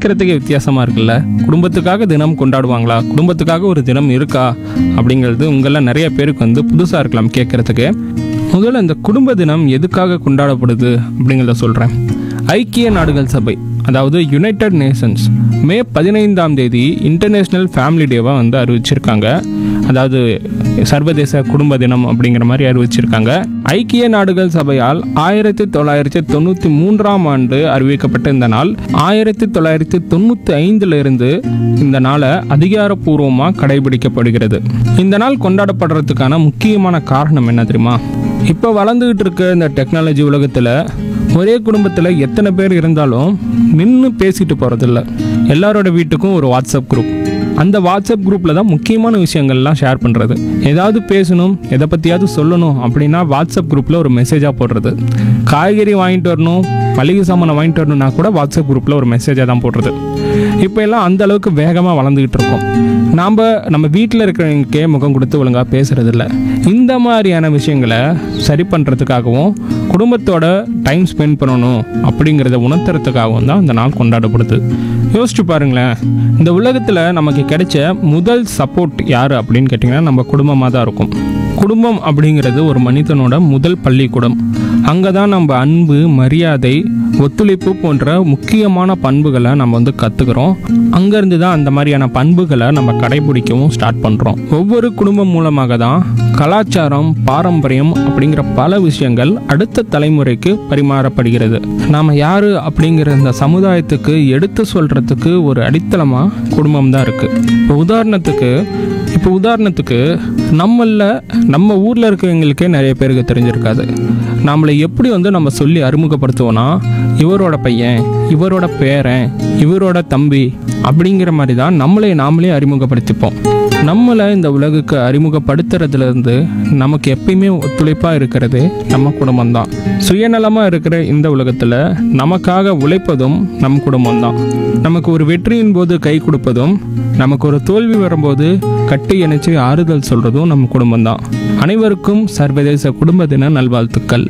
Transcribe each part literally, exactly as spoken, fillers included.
கேட்குறதுக்கே வித்தியாசமாக இருக்குல்ல. குடும்பத்துக்காக தினம் கொண்டாடுவாங்களா, குடும்பத்துக்காக ஒரு தினம் இருக்கா அப்படிங்கிறது உங்களில் நிறைய பேருக்கு வந்து புதுசாக இருக்கலாம் கேட்குறதுக்கு. முதல்ல இந்த குடும்ப தினம் எதுக்காக கொண்டாடப்படுது அப்படிங்கிறத சொல்கிறேன். ஐக்கிய நாடுகள் சபை, அதாவது யுனைடெட் நேஷன்ஸ், மே பதினைந்தாம் தேதி இன்டர்நேஷ்னல் ஃபேமிலி டேவாக வந்து அறிவிச்சிருக்காங்க. அதாவது சர்வதேச குடும்ப தினம் அப்படிங்கிற மாதிரி அறிவிச்சிருக்காங்க. ஐக்கிய நாடுகள் சபையால் ஆயிரத்தி தொள்ளாயிரத்தி தொண்ணூற்றி மூன்றாம் ஆண்டு அறிவிக்கப்பட்ட இந்த நாள் ஆயிரத்தி தொள்ளாயிரத்தி தொண்ணூற்றி ஐந்துல இருந்து இந்த நாளை அதிகாரப்பூர்வமாக கடைபிடிக்கப்படுகிறது. இந்த நாள் கொண்டாடப்படுறதுக்கான முக்கியமான காரணம் என்ன தெரியுமா? இப்போ வளர்ந்துகிட்டு இருக்க இந்த டெக்னாலஜி உலகத்தில் ஒரே குடும்பத்தில் எத்தனை பேர் இருந்தாலும் நின்று பேசிட்டு போகிறதில்ல. எல்லாரோட வீட்டுக்கும் ஒரு வாட்ஸ்அப் குரூப். அந்த வாட்ஸ்அப் குரூப்பில் தான் முக்கியமான விஷயங்கள்லாம் ஷேர் பண்ணுறது. ஏதாவது பேசணும், எதை பற்றியாவது சொல்லணும் அப்படின்னா வாட்ஸ்அப் குரூப்பில் ஒரு மெசேஜாக போடுறது. காய்கறி வாங்கிட்டு வரணும், மளிகை சாமானை வாங்கிட்டு வரணும்னா கூட வாட்ஸ்அப் குரூப்பில் ஒரு மெசேஜாக தான் போடுறது. இப்போ எல்லாம் அந்த அளவுக்கு வேகமாக வளர்ந்துக்கிட்டு இருக்கோம். நாம் நம்ம வீட்டில் இருக்கிறவங்களுக்கே முகம் கொடுத்து ஒழுங்காக பேசுகிறதில்ல. இந்த மாதிரியான விஷயங்களை சரி பண்ணுறதுக்காகவும் குடும்பத்தோட டைம் ஸ்பெண்ட் பண்ணணும் அப்படிங்கிறத உணர்த்துறதுக்காகவும் தான் இந்த நாள் கொண்டாடப்படுது. யோசிச்சு பாருங்களேன், இந்த உலகத்தில் நமக்கு கிடைச்ச முதல் சப்போர்ட் யார் அப்படின்னு கேட்டிங்கன்னா நம்ம குடும்பமாக தான் இருக்கும். குடும்பம் அப்படிங்கிறது ஒரு மனிதனோட முதல் பள்ளிக்கூடம். அங்கே தான் நம்ம அன்பு, மரியாதை, ஒத்துழைப்பு போன்ற முக்கியமான பண்புகளை நம்ம வந்து கற்றுக்கிறோம். அங்கேருந்து தான் அந்த மாதிரியான பண்புகளை நம்ம கடைபிடிக்கவும் ஸ்டார்ட் பண்ணுறோம். ஒவ்வொரு குடும்பம் மூலமாக தான் கலாச்சாரம், பாரம்பரியம் அப்படிங்கிற பல விஷயங்கள் அடுத்த தலைமுறைக்கு பரிமாறப்படுகிறது. நாம் யார் அப்படிங்கிற இந்த சமுதாயத்துக்கு எடுத்து சொல்கிறதுக்கு ஒரு அடித்தளமாக குடும்பம் தான் இருக்குது. இப்போ உதாரணத்துக்கு இப்போ உதாரணத்துக்கு நம்மள நம்ம ஊரில் இருக்கிறவங்களுக்கே நிறைய பேருக்கு தெரிஞ்சிருக்காது. நம்மளை எப்படி வந்து நம்ம சொல்லி அறிமுகப்படுத்துவோன்னா, இவரோட பையன், இவரோட பேரன், இவரோட தம்பி அப்படிங்கிற மாதிரி தான் நம்மளே நாமளே அறிமுகப்படுத்திப்போம். நம்மளை இந்த உலகுக்கு அறிமுகப்படுத்துறதுலேருந்து நமக்கு எப்பயுமே ஒத்துழைப்பாக இருக்கிறது நம்ம குடும்பம்தான். சுயநலமாக இருக்கிற இந்த உலகத்தில் நமக்காக உழைப்பதும் நம் குடும்பம்தான். நமக்கு ஒரு வெற்றியின் போது கை கொடுப்பதும், நமக்கு ஒரு தோல்வி வரும்போது கட்டி இணைச்சு ஆறுதல் சொல்கிறதும் நம்ம குடும்பம்தான். அனைவருக்கும் சர்வதேச குடும்ப தின நல்வாழ்த்துக்கள்.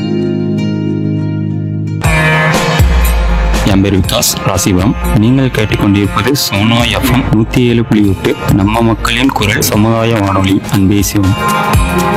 என் பேர் விகாஸ், ராசிபுரம். நீங்கள் கேட்டுக்கொண்டிருப்பது சோனா எஃப்எம் நூற்றி ஏழு புள்ளி எட்டு, நம்ம மக்களின் குரல், சமுதாய வானொலி. அன்பே சிவம்.